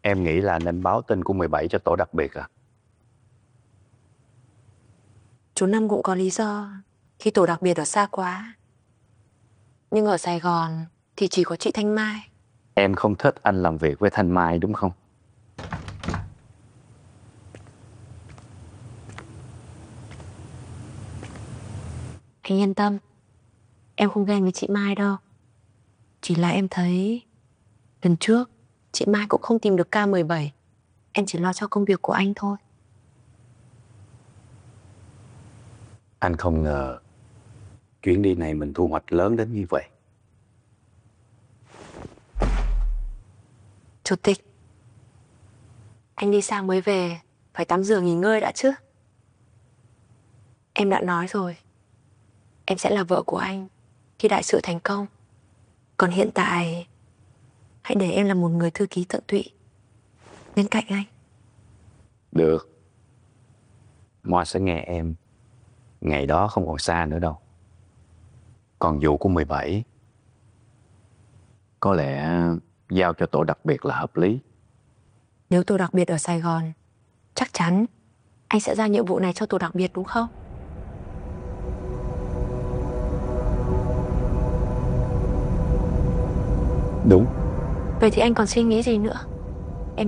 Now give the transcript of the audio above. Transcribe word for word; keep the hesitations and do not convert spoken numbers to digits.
Em nghĩ là nên báo tin của mười bảy cho tổ đặc biệt à? Chú Năm cũng có lý do khi tổ đặc biệt ở xa quá. Nhưng ở Sài Gòn thì chỉ có chị Thanh Mai. Em không thích anh làm việc với Thanh Mai đúng không? Anh yên tâm, em không ghen với chị Mai đâu. Chỉ là em thấy lần trước chị Mai cũng không tìm được ca mười bảy. Em chỉ lo cho công việc của anh thôi. Anh không ngờ chuyến đi này mình thu hoạch lớn đến như vậy. Chủ tịch, anh đi sang mới về, phải tắm rửa nghỉ ngơi đã chứ. Em đã nói rồi, em sẽ là vợ của anh khi đại sự thành công. Còn hiện tại, hãy để em là một người thư ký tận tụy bên cạnh anh. Được. Moa sẽ nghe em. Ngày đó không còn xa nữa đâu. Còn vụ của mười bảy có lẽ giao cho tổ đặc biệt là hợp lý. Nếu tổ đặc biệt ở Sài Gòn, chắc chắn anh sẽ giao nhiệm vụ này cho tổ đặc biệt đúng không? Đúng. Vậy thì anh còn suy nghĩ gì nữa?